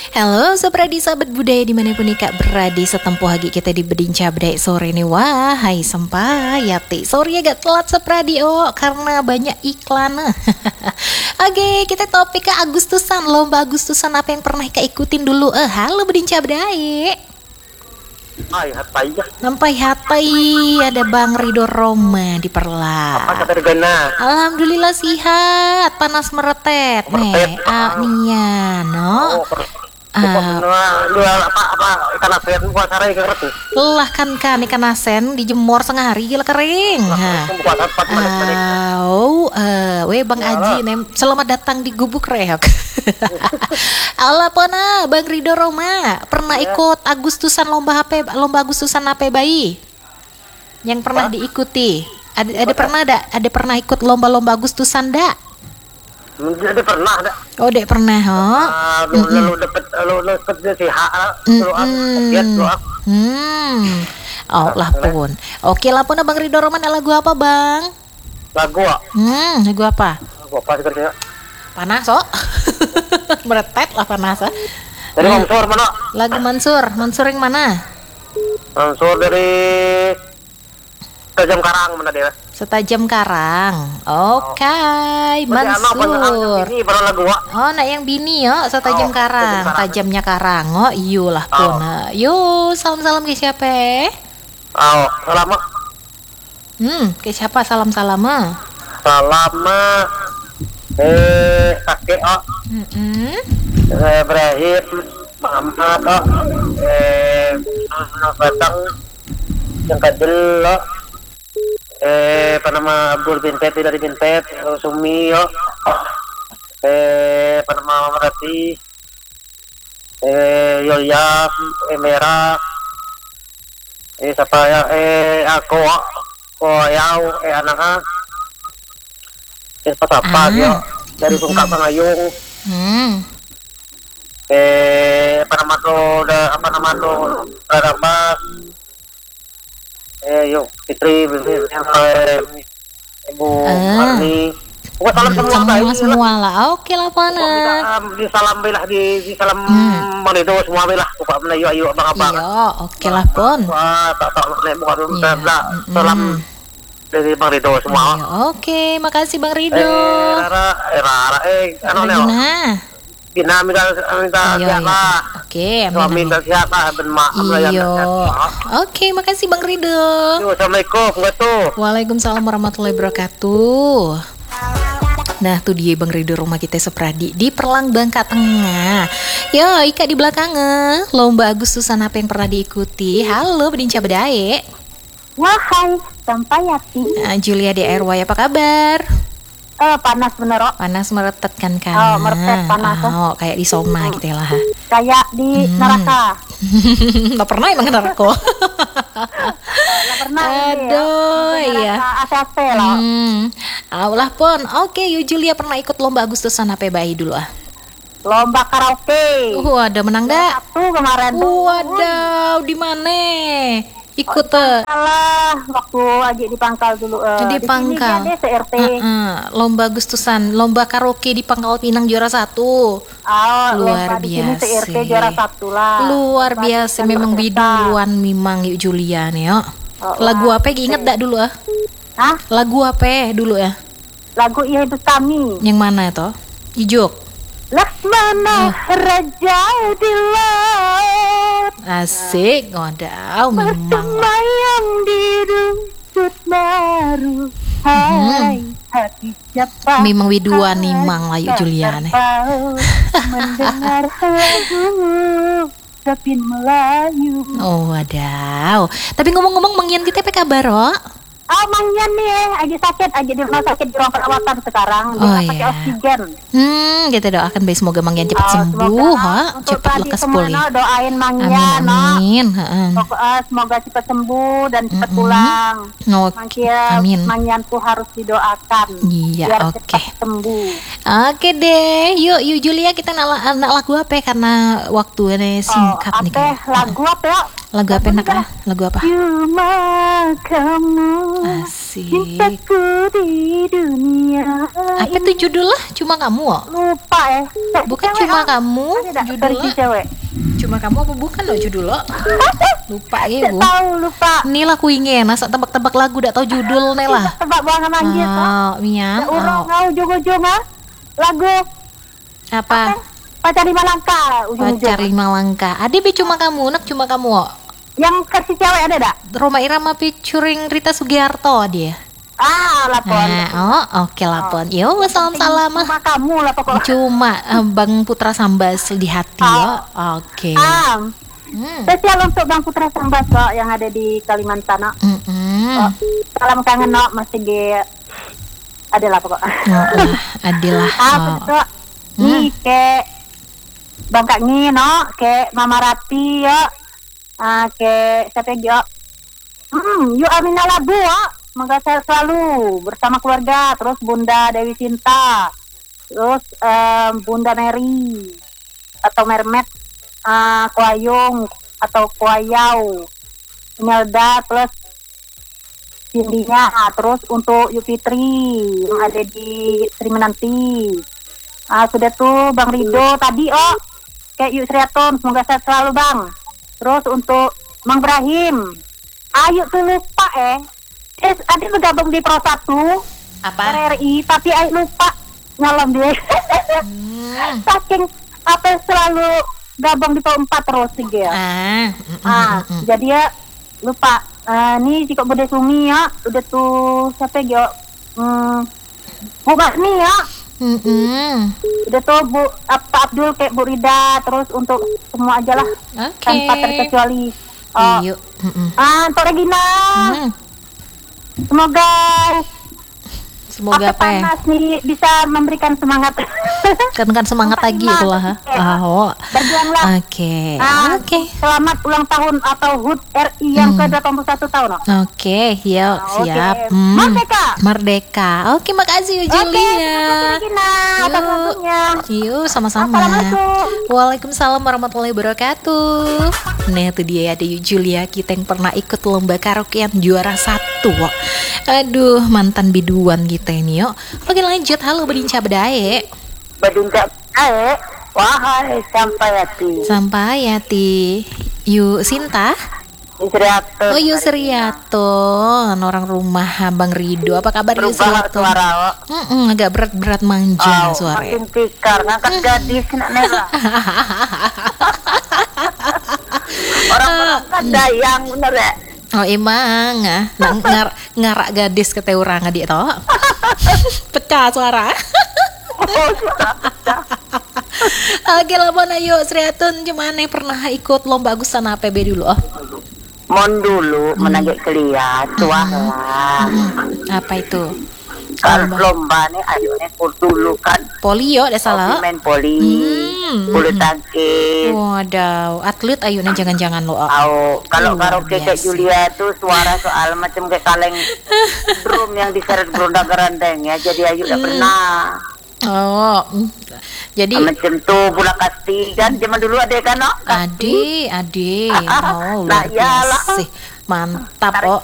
Halo Sobradi sahabat budaya dimanapun nih kak berada setempuh lagi kita di Bedinca Bedai sore nih. Wah hai sempayati sorry agak telat Sobradi karena banyak iklan. Oke kita topik ke Agustusan, lomba Agustusan apa yang pernah kak ikutin dulu. Halo Bedinca Bedai. Hai, hatai ya. Nampai hatai ada Bang Rido Roma di Perla. Apa kabar Gana? Alhamdulillah sihat, panas meretet nih. Nia no. Lu apa ikan asin buat sare keret. Lah kan ikan asin dijemur setengah hari gila kering. Bang Aji selamat datang di Gubuk Reok. Allah pona Bang Rido Roma pernah ikut Agustusan lomba Agustusan apa bayi? Yang pernah diikuti? Ada pernah ikut lomba Agustusan dak? Jadi pernah ada. Oh, dek pernah, Lu dapat si Oh, lah pun. Oke, lah pun Bang Rido Roman lagu apa, Bang? Lagu Lagu apa? Lagu apa sih kerja? Panas, Meretet lah panas, Dari Mansur mana? Lagu Mansur yang mana? Mansur dari Tajam Karang mana dia? Setajam Karang. Oke, Mansur. Ini baru lagu nak yang bini Setajam Karang, tajamnya Karang. Iyalah pun. Yo, salam-salam ke siapa? Salam. Ke siapa salam-salam? Salam kakek Ibrahim Muhammad Batang yang kadel Panama Abdul Bintet dari Bintet Sumi Panama Merati Yolyam Merah siapa ya aku Yau anak siapa dia dari Sungkap Pangayung Panama tuh Rabas yuk Fitri Ibu Marni pokoknya semua lah. Oke lah pana di salam belah di salam Marido semua belah buka mana ayu abang abang oke lah pon tak naik buka dulu salam dari Bang Rido semua. Oke makasih Bang Rido. Rara Gina minta siapa? Oke, minta siapa? Oke, makasih Bang Rido. Assalamualaikum Waalaikumsalam warahmatullahi wabarakatuh. Nah, tuh dia Bang Rido rumah kita Sepradi di Perlang Bangka Tengah. Yo, Ika di belakangnya. Lomba Agustusan apa yang pernah diikuti? Halo, Bedinca Bedae. Wahai Sampayati. Julia DRY apa kabar? Panas bener Panas meretet kan meretet panas kayak di sauna gitu lah. Kayak di neraka. Nggak pernah emang ke neraka. Nggak pernah. Aduh iya. ACC lah. Allah pun. Oke, Julia pernah ikut lomba Agustusan apa bayi dulu Lomba karaoke. Ada menang dah. Satu kemarin. Waduh, di mana? Ikut Salah waktu aja di Pangkal dulu di Pangkal di CRT lomba Agustusan lomba karaoke di Pangkal Pinang juara 1 luar biasa CRT juara 1 lah luar biasa memang biduan memang yuk Julia nih lagu apa inget dak dulu lagu apa dulu lagu Ia Hidup Kami yang mana itu Ijuk Laksmana Raja di laut asik ngodaw memang bersemayam di rumput baru hai hati siapa memang widuan nimang layu Julian mendengar lagu Sapin Melayu wadaw tapi ngomong-ngomong Mangyan kita apa kabar Mangyan nih aja sakit aja di rumah sakit di ruang perawatan sekarang pakai oksigen kita doakan baik semoga Mangyan cepat sembuh cepat lekas pulih doain Mangyan amin semoga cepat sembuh dan cepat pulang amin Mangyan tuh harus didoakan biar cepat sembuh oke deh yuk Julia kita nak lagu apa karena waktu ini singkat nih lagu apa Lagu apa enak ah? Lagu apa? Cuma kamu Asik. cintaku di dunia. Apa tuh judulnya? Cuma kamu oh? Lupa ya. Bukan Cewek, cuma ah. kamu Ada versi judulnya. cewek. Cuma kamu apa bukan lo judulnya? Lupa ya Tidak bu. tahu, lupa. Ini lah kuingin, nasa tebak-tebak lagu dak tahu judul nih lah. Tebak banget anjir. Oh, Mian. Urang Oh. ngau ujung-ujung ah. Lagu Apa? Pacar Lima Langkah ujung-ujung. Pacar 5 langkah. Ade be cuma kamu, nak cuma kamu. Oh. Yang versi cewek ada dak? Roma Irama featuring Rita Sugiarto dia. Ah, lapor. Oke lapon. Yo, salam-salam. Cuma kamu lah pokoknya. Cuma Bang Putra Sambas di hati yo. Oke. Spesial untuk Bang Putra Sambas kok yang ada di Kalimantan. No. Oh, salam kangen no, masih di adalah pokok. Adilah. Betul. Nih ke Bang Kak Ngino, ke Mama Rati yo. Ke siapa yo? Yuk Amina Labu yo. Semoga sehat selalu bersama keluarga. Terus Bunda Dewi Sinta. Terus Bunda Mary atau Mermet, Kuayung atau Kuayau, Imelda, plus Cindinya. Terus untuk Yu Fitri yang ada di Sri Menanti. Sudah tuh Bang Rido tadi kayak Yuk Sriaton, semoga sehat selalu Bang. Terus untuk Mang Ibrahim, ayo tuh lupa ada bergabung di Pro 1 Apa? RRI, tapi ayo lupa nyalon dia. Saking apa selalu gabung di Pro 4 terus sih ya. Jadi ya lupa. Nih jika Bude Sumi ya, udah tuh siapa ya? Bu Bakmi ya. Udah tuh Bu Pak Abdul kayak Bu Rida, terus untuk semua aja lah. Tanpa terkecuali. Yuk. Untuk Regina. Semoga apa ya? panas nih bisa memberikan semangat. Kan semangat lagi itulah. Berjuanglah. Oke. Selamat ulang tahun atau HUT RI yang ke-81 tahun. Oke, yuk siap. Merdeka. Oke, makasih Julia. Yuk, sama-sama. Waalaikumsalam warahmatullahi wabarakatuh. Nah, itu dia ada Julia kita yang pernah ikut lomba karaokean juara 1. Aduh, mantan biduan kita ini yuk. Oke lanjut, halo Bedinca Bedae. Bedinca Bedae, wahai Sampayati. Yuk Sinta. Yusriato. Oh Yusriato, orang rumah Bang Rido. Apa kabar Yusriato? Agak berat-berat manja suara. Makin tikar, ngangkat gadis nak nela. Orang-orang ada yang bener ya. Oh emang ngarak gadis kata orang adik toh. Pecah suara. Oke lapon ayo Sriatun gimana pernah ikut lomba Agusan APB dulu Mon dulu menagih kelia apa itu? Kalau lomba nih ayo ekor dulu kan polio deh salah. Main poli, bulu tangkis. Waduh, atlet ayunya jangan-jangan lo. Kalau karaoke kayak Julia tuh suara soal macam kayak kaleng drum yang diseret geronda-gerandeng ya. Jadi ayu udah pernah. Jadi macam tuh Bula Kasti kan zaman dulu ada kan Ade. Luar biasa sih. Mantap